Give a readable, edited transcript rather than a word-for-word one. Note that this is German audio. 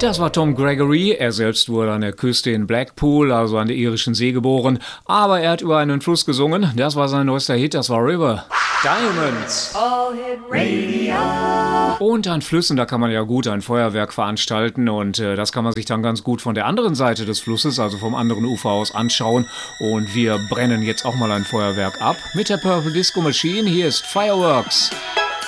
Das war Tom Gregory. Er selbst wurde an der Küste in Blackpool, also an der irischen See, geboren. Aber er hat über einen Fluss gesungen. Das war sein neuester Hit, das war River. Diamonds. All Hit Radio. Und an Flüssen, da kann man ja gut ein Feuerwerk veranstalten. Und das kann man sich dann ganz gut von der anderen Seite des Flusses, also vom anderen Ufer aus, anschauen. Und wir brennen jetzt auch mal ein Feuerwerk ab mit der Purple Disco Machine. Hier ist Fireworks.